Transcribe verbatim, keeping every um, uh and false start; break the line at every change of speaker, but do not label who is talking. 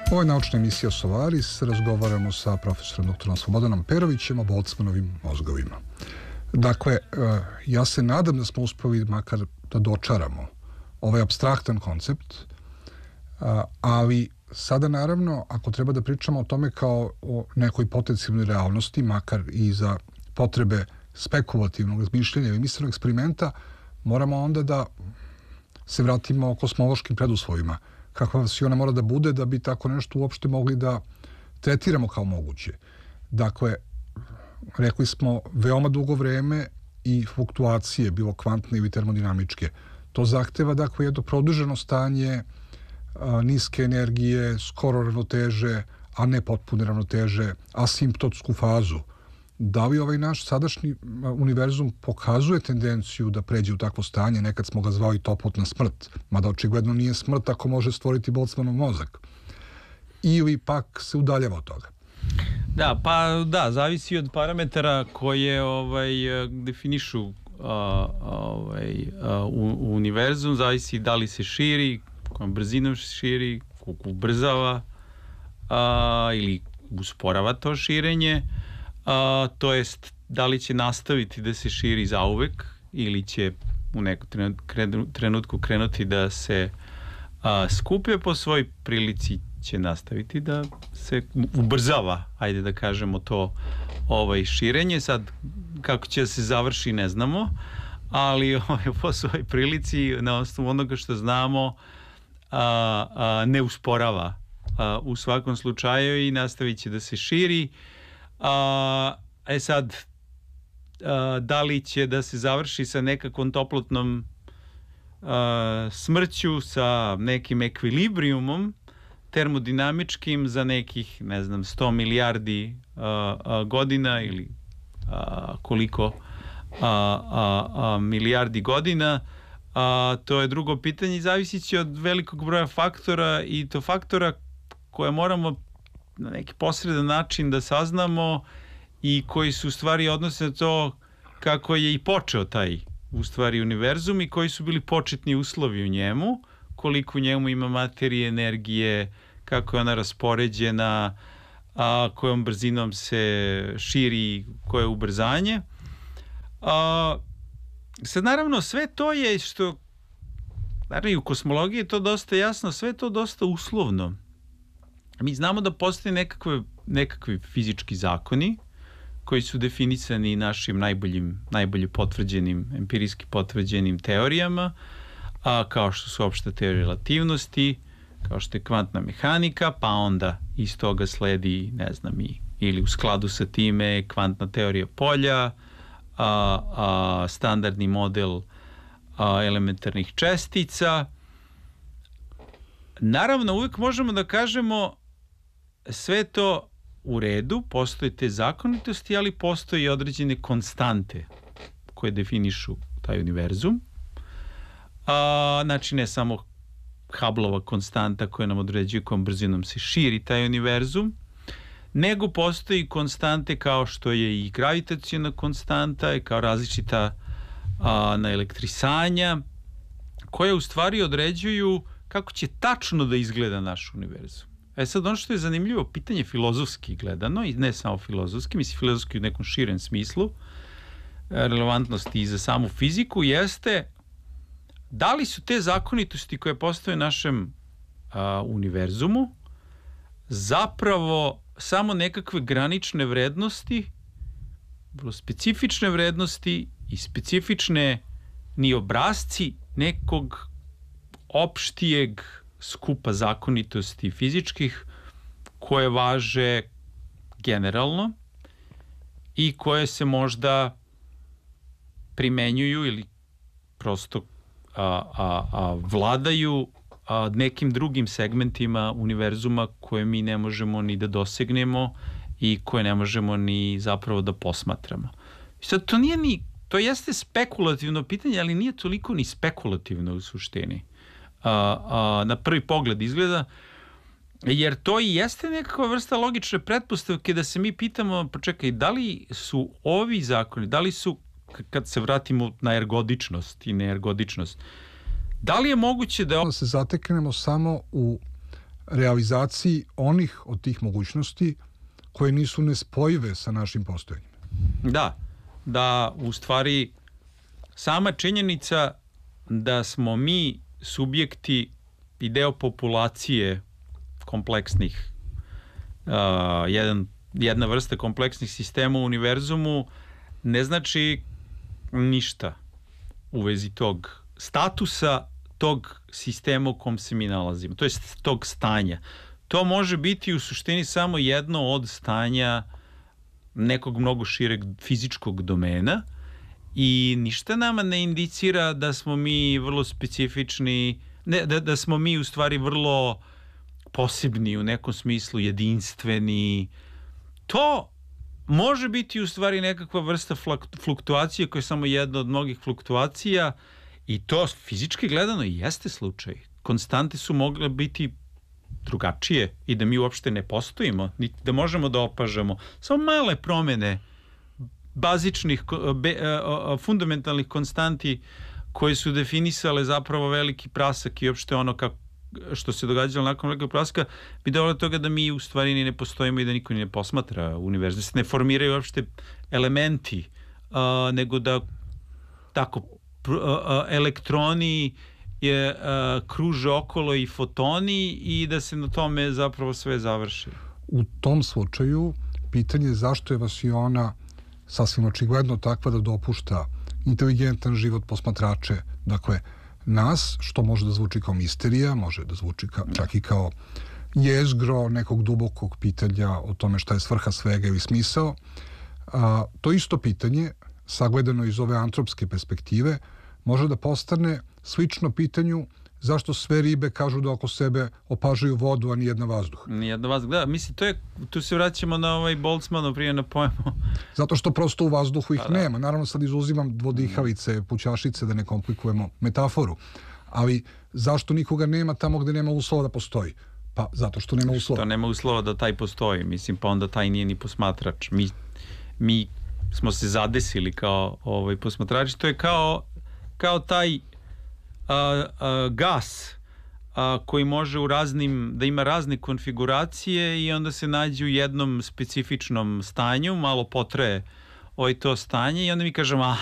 Ovo je naučna emisija Solaris. Razgovaramo sa profesorom doktorom Slobodanom Perovićem o Boltzmannovim mozgovima. Dakle, ja se nadam da smo uspeli makar da dočaramo ovaj apstraktan koncept, ali sada naravno, ako treba da pričamo o tome kao o nekoj potencijalnoj realnosti, makar i za potrebe spekulativnog razmišljenja ili mislenog eksperimenta, moramo onda da se vratimo o kosmološkim preduslovima. Kakva versiona mora da bude da bi tako nešto uopšte mogli da tretiramo kao moguće. Dakle, rekli smo veoma dugo vreme i fluktuacije, bilo kvantne ili termodinamičke. To zahteva, dakle, jedno produženo stanje a, niske energije, skoro ravnoteže, a ne potpune ravnoteže, asimptotsku fazu. Da li ovaj naš sadašnji univerzum pokazuje tendenciju da pređe u takvo stanje? Nekad smo ga zvali toplotna smrt, mada očigledno nije smrt ako može stvoriti Boltzmannov mozak. Ili pak se udaljava od toga.
Da, pa da, zavisi od parametara koje ovaj, definišu a, ovaj, a, u, univerzum, zavisi da li se širi, kojom brzinom se širi, koliko ubrzava a, ili usporava to širenje. A, to jest da li će nastaviti da se širi zauvek ili će u nekom trenutku krenuti da se a, skupuje po svoj prilici, će nastaviti da se ubrzava, ajde da kažemo to, ovaj širenje. Sad kako će da se završi ne znamo, ali ovaj, po svoj prilici na osnovu onoga što znamo a, a, ne usporava a, u svakom slučaju i nastavit će da se širi. A, e sad, a, da li će da se završi sa nekakvom toplotnom a, smrću, sa nekim ekvilibrijumom termodinamičkim za nekih, ne znam, sto milijardi a, a, godina ili a, koliko a, a, a, milijardi godina, a, to je drugo pitanje. Zavisit će od velikog broja faktora i to faktora koje moramo na neki posredan način da saznamo i koji su u stvari odnose na to kako je i počeo taj u stvari univerzum i koji su bili početni uslovi u njemu, koliko u njemu ima materije, energije, kako je ona raspoređena, a kojom brzinom se širi, koje je ubrzanje. A, sad naravno sve to je što, naravno i u kosmologiji je to dosta jasno, sve to dosta uslovno. Mi znamo da postoje nekakve, nekakvi fizički zakoni koji su definisani našim najboljim, najbolje potvrđenim, empirijski potvrđenim teorijama, a kao što su opšta teorija relativnosti, kao što je kvantna mehanika, pa onda iz toga sledi, ne znam, i, ili u skladu sa time kvantna teorija polja, a, a, standardni model a, elementarnih čestica. Naravno, uvijek možemo da kažemo sve to u redu, postoje te zakonitosti, ali postoje i određene konstante koje definišu taj univerzum. A, znači, ne samo Hubbleova konstanta koja nam određuje kojom brzinom se širi taj univerzum, nego postoji konstante kao što je i gravitacijona konstanta i kao različita a, naelektrisanja, koje u stvari određuju kako će tačno da izgleda naš univerzum. E sad, ono što je zanimljivo, pitanje filozofski gledano, i ne samo filozofski, mislim filozofski u nekom širem smislu, relevantnosti i za samu fiziku, jeste da li su te zakonitosti koje postoje u našem a, univerzumu zapravo samo nekakve granične vrednosti, vrlo specifične vrednosti i specifične ni obrazci nekog opštijeg skupa zakonitosti fizičkih koje važe generalno i koje se možda primenjuju ili prosto a, a, a vladaju a, nekim drugim segmentima univerzuma koje mi ne možemo ni da dosegnemo i koje ne možemo ni zapravo da posmatramo. I sad to nije ni, to jeste spekulativno pitanje, ali nije toliko ni spekulativno u suštini. A, a, na prvi pogled izgleda, jer to i jeste nekakva vrsta logične pretpostavke da se mi pitamo, pa čekaj, da li su ovi zakoni, da li su, kad se vratimo na ergodičnost i neergodičnost, da li je moguće da...
da se zateknemo samo u realizaciji onih od tih mogućnosti koje nisu nespojive sa našim postojanjem.
Da, da u stvari sama činjenica da smo mi subjekti i deo populacije kompleksnih, uh, jedan, jedna vrsta kompleksnih sistema u univerzumu ne znači ništa u vezi tog statusa tog sistema u kom se mi nalazimo, to jest tog stanja. To može biti u suštini samo jedno od stanja nekog mnogo šireg fizičkog domena i ništa nama ne indicira da smo mi vrlo specifični, ne, da, da smo mi u stvari vrlo posebni u nekom smislu, jedinstveni. To može biti u stvari nekakva vrsta fluktuacije koja je samo jedna od mnogih fluktuacija i to fizički gledano jeste slučaj. Konstante su mogle biti drugačije i da mi uopšte ne postojimo, niti da možemo da opažamo. Samo male promene bazičnih, be, fundamentalnih konstanti koje su definisale zapravo veliki prasak i uopšte ono kako što se događalo nakon velikog praska bi dovelo do toga da mi u stvari ni ne postojimo i da niko ni ne posmatra univerzum. Se ne formiraju uopšte elementi, a, nego da tako a, a, elektroni je a, kruže okolo i fotoni i da se na tome zapravo sve završi.
U tom slučaju pitanje je zašto je vasiona sasvim očigledno takva da dopušta inteligentan život posmatrače, dakle nas, što može da zvuči kao misterija, može da zvuči ka, čak i kao jezgro nekog dubokog pitanja o tome šta je svrha svega ili smisao. A, to isto pitanje, sagledano iz ove antropske perspektive, može da postane slično pitanju zašto sve ribe kažu da oko sebe opažaju vodu, a nijedna vazduh.
Nijedna vazduh, da, mislim, to je, tu se vraćamo na ovaj Boltzmanov prije na pojmu.
Zato što prosto u vazduhu ih
pa, da.
nema. Naravno sad izuzimam dvodihalice, pućašice, da ne komplikujemo metaforu. Ali zašto nikoga nema tamo gde nema uslova da postoji? Pa zato što nema uslova.
Što nema uslova da taj postoji, mislim, pa onda taj nije ni posmatrač. Mi, mi smo se zadesili kao ovaj, posmatrači. To je kao, kao taj A, a, gas a, koji može u raznim, da ima razne konfiguracije i onda se nađe u jednom specifičnom stanju, malo potraje ovaj to stanje i onda mi kažemo,